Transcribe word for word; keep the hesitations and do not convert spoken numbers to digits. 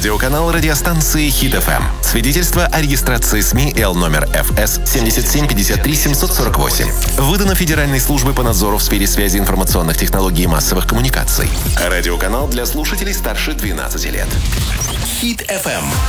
Радиоканал радиостанции Хит эф эм. Свидетельство о регистрации СМИ Л номер эф эс семь семь пять три семь сорок восемь. Выдано Федеральной службой по надзору в сфере связи информационных технологий и массовых коммуникаций. Радиоканал для слушателей старше двенадцати лет. Хит эф эм.